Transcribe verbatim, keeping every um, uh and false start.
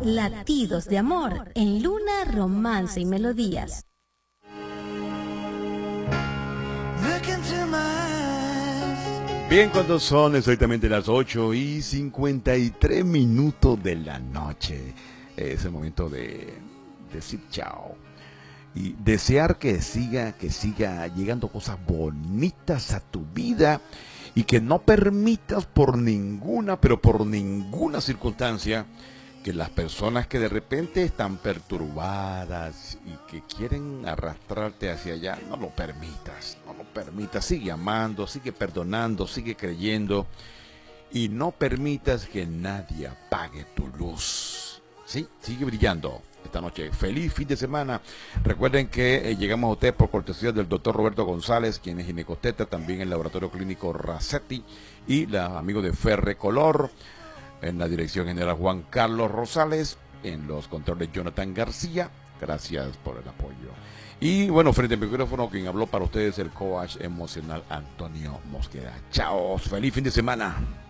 Latidos de Amor en Luna, Romance y Melodías. Bien, cuando son exactamente las ocho y cincuenta y tres minutos de la noche, es el momento de decir chao y desear que siga, que siga llegando cosas bonitas a tu vida y que no permitas por ninguna, pero por ninguna circunstancia, que las personas que de repente están perturbadas y que quieren arrastrarte hacia allá, no lo permitas, no lo permitas. Sigue amando, sigue perdonando, sigue creyendo y no permitas que nadie apague tu luz. Sí, sigue brillando esta noche. Feliz fin de semana. Recuerden que eh, llegamos a usted por cortesía del doctor Roberto González, quien es ginecosteta, también el laboratorio clínico Racetti y los amigos de Ferre Color. En la dirección general Juan Carlos Rosales, en los controles Jonathan García. Gracias por el apoyo. Y bueno, frente al micrófono, quien habló para ustedes, el coach emocional Antonio Mosquera. Chao, feliz fin de semana.